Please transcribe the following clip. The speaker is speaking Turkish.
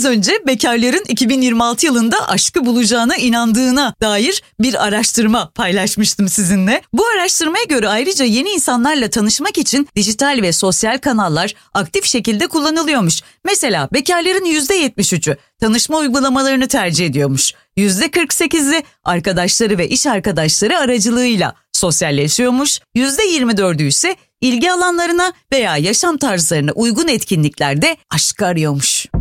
önce bekarların 2026 yılında aşkı bulacağına inandığına dair bir araştırma paylaşmıştım sizinle. Bu araştırmaya göre ayrıca yeni insanlarla tanışmak için dijital ve sosyal kanallar aktif şekilde kullanılıyormuş. Mesela bekarların %73'ü tanışma uygulamalarını tercih ediyormuş. %48'i arkadaşları ve iş arkadaşları aracılığıyla sosyalleşiyormuş. %24'ü ise ilgi alanlarına veya yaşam tarzlarına uygun etkinliklerde aşk arıyormuş.